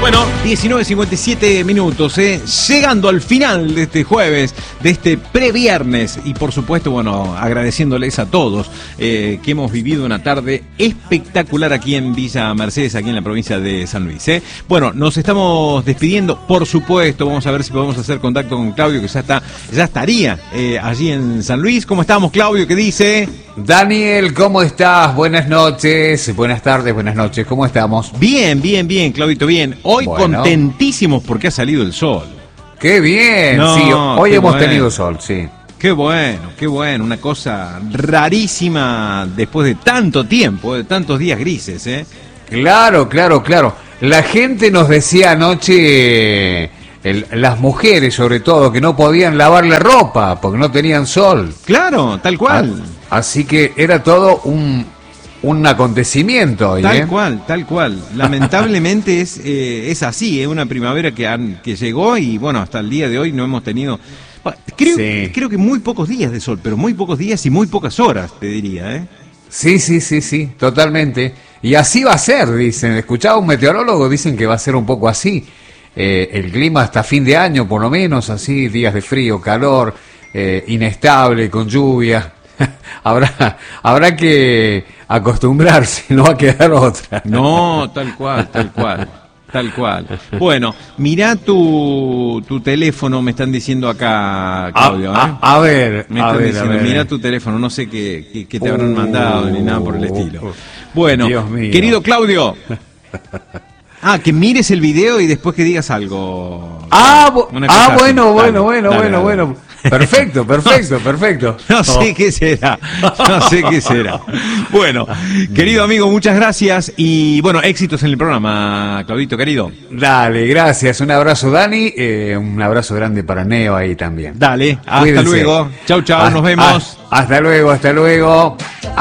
Bueno, 19:57 minutos, llegando al final de este jueves, de este previernes, y por supuesto, bueno, agradeciéndoles a todos que hemos vivido una tarde espectacular aquí en Villa Mercedes, aquí en la provincia de San Luis. Bueno, nos estamos despidiendo, por supuesto, vamos a ver si podemos hacer contacto con Claudio, que ya estaría allí en San Luis. ¿Cómo estamos, Claudio? ¿Qué dice? Daniel, ¿cómo estás? Buenas noches, buenas tardes, buenas noches, ¿cómo estamos? Bien, Claudito, bien. Hoy contentísimos porque ha salido el sol. ¡Qué bien! No, sí, hoy hemos bueno. tenido sol, sí. Qué bueno, una cosa rarísima después de tanto tiempo, de tantos días grises, Claro. La gente nos decía anoche, las mujeres sobre todo, que no podían lavar la ropa porque no tenían sol. Claro, tal cual. Así que era todo un acontecimiento hoy, Tal cual. Lamentablemente es así, es una primavera que llegó y bueno, hasta el día de hoy no hemos tenido... Creo que muy pocos días de sol, pero muy pocos días y muy pocas horas, te diría, Sí, totalmente. Y así va a ser, dicen. Escuchaba un meteorólogo, dicen que va a ser un poco así. El clima hasta fin de año, por lo menos, así, días de frío, calor, inestable, con lluvia. Habrá que acostumbrarse, no va a quedar otra. No, tal cual. Bueno, mirá tu teléfono, me están diciendo acá, Claudio. A ver, mirá tu teléfono, no sé qué te habrán mandado ni nada por el estilo. Bueno, Dios mío. Querido Claudio. Que mires el video y después que digas algo. Bueno. Perfecto. No sé qué será. Bueno, querido amigo, muchas gracias y bueno, éxitos en el programa, Claudito, querido. Dale, gracias. Un abrazo, Dani. Un abrazo grande para Neo ahí también. Dale, hasta Cuídense. luego. Chau, nos vemos. Hasta luego.